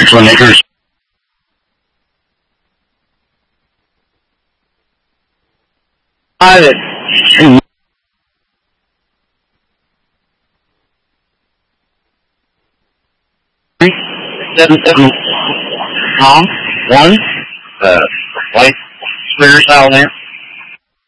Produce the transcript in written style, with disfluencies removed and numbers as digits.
Makers. Pilot. 7 Tom 1 white square style there.